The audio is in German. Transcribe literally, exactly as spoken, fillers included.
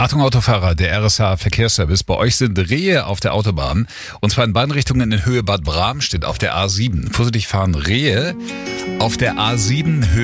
Achtung Autofahrer, der R S H-Verkehrsservice. Bei euch sind Rehe auf der Autobahn. Und zwar in beiden Richtungen in Höhe Bad Bramstedt auf der A sieben. Vorsichtig fahren Rehe auf der A sieben Höhe